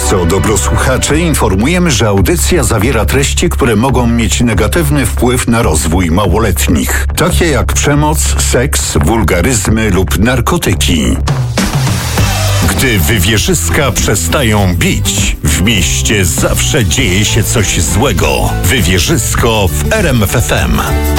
trosce o dobro słuchaczy informujemy, że audycja zawiera treści, które mogą mieć negatywny wpływ na rozwój małoletnich, takie jak przemoc, seks, wulgaryzmy lub narkotyki. Gdy wywierzyska przestają bić, w mieście zawsze dzieje się coś złego. Wywierzysko w RMF FM.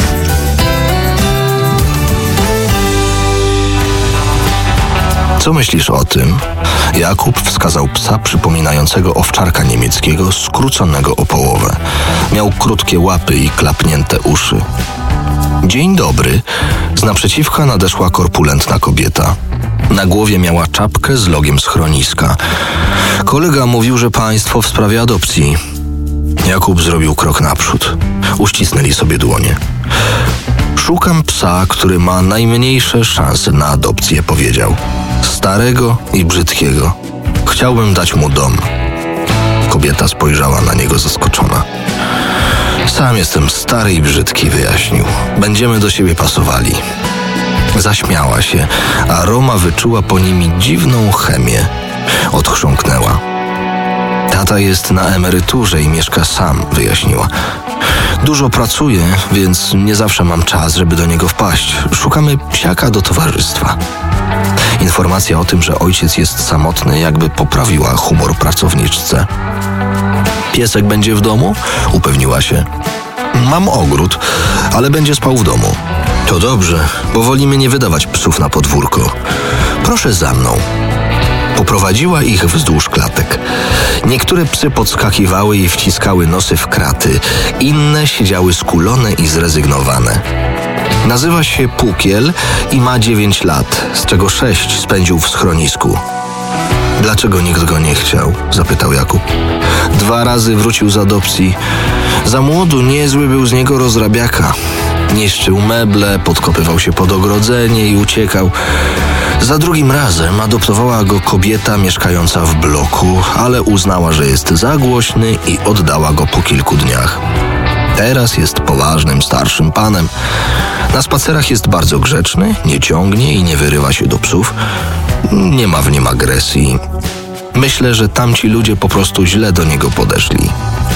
Co myślisz o tym? Jakub wskazał psa przypominającego owczarka niemieckiego, skróconego o połowę. Miał krótkie łapy i klapnięte uszy. Dzień dobry. Z naprzeciwka nadeszła korpulentna kobieta. Na głowie miała czapkę z logiem schroniska. Kolega mówił, że państwo w sprawie adopcji. Jakub zrobił krok naprzód. Uścisnęli sobie dłonie. Szukam psa, który ma najmniejsze szanse na adopcję, powiedział. Starego i brzydkiego. Chciałbym dać mu dom. Kobieta spojrzała na niego zaskoczona. Sam jestem stary i brzydki, wyjaśnił. Będziemy do siebie pasowali. Zaśmiała się, a Roma wyczuła po nimi dziwną chemię. Odchrząknęła. Tata jest na emeryturze i mieszka sam, wyjaśniła. Dużo pracuję, więc nie zawsze mam czas, żeby do niego wpaść. Szukamy psiaka do towarzystwa. Informacja o tym, że ojciec jest samotny, jakby poprawiła humor pracowniczce. Piesek będzie w domu? Upewniła się. Mam ogród, ale będzie spał w domu. To dobrze, bo wolimy nie wydawać psów na podwórko. Proszę za mną. Poprowadziła ich wzdłuż klatek. Niektóre psy podskakiwały i wciskały nosy w kraty, inne siedziały skulone i zrezygnowane. Nazywa się Pukiel i ma 9 lat, z czego 6 spędził w schronisku. Dlaczego nikt go nie chciał? Zapytał Jakub. 2 razy wrócił z adopcji. Za młodu niezły był z niego rozrabiaka. Niszczył meble, podkopywał się pod ogrodzenie i uciekał. Za drugim razem adoptowała go kobieta mieszkająca w bloku, ale uznała, że jest za głośny i oddała go po kilku dniach. Teraz jest poważnym, starszym panem. Na spacerach jest bardzo grzeczny, nie ciągnie i nie wyrywa się do psów. Nie ma w nim agresji. Myślę, że tamci ludzie po prostu źle do niego podeszli.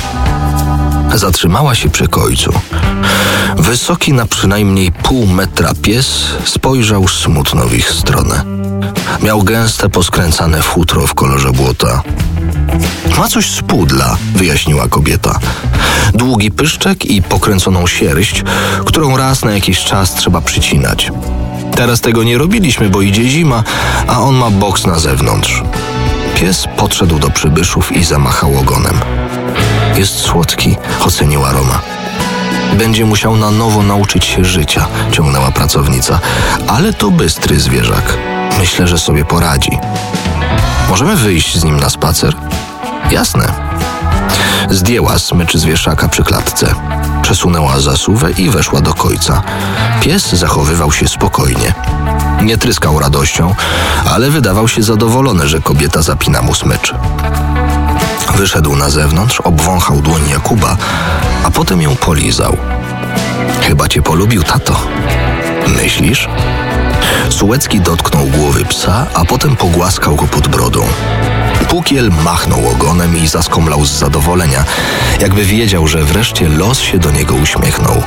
Zatrzymała się przy kojcu. Wysoki na przynajmniej pół metra pies spojrzał smutno w ich stronę. Miał gęste, poskręcane futro w kolorze błota. Ma coś z pudla, wyjaśniła kobieta. Długi pyszczek i pokręconą sierść, którą raz na jakiś czas trzeba przycinać. Teraz tego nie robiliśmy, bo idzie zima, a on ma boks na zewnątrz. Pies podszedł do przybyszów i zamachał ogonem. Jest słodki, oceniła Roma. Będzie musiał na nowo nauczyć się życia, ciągnęła pracownica. Ale to bystry zwierzak. Myślę, że sobie poradzi. Możemy wyjść z nim na spacer? Jasne. Zdjęła smycz z wieszaka przy klatce. Przesunęła zasuwę i weszła do kojca. Pies zachowywał się spokojnie. Nie tryskał radością, ale wydawał się zadowolony, że kobieta zapina mu smycz. Wyszedł na zewnątrz, obwąchał dłoń Jakuba, a potem ją polizał. Chyba cię polubił, tato. Myślisz? Sułecki dotknął głowy psa, a potem pogłaskał go pod brodą. Pukiel machnął ogonem i zaskomlał z zadowolenia, jakby wiedział, że wreszcie los się do niego uśmiechnął.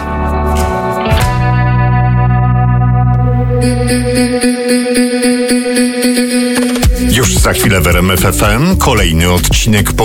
Już za chwilę w RMF FM kolejny odcinek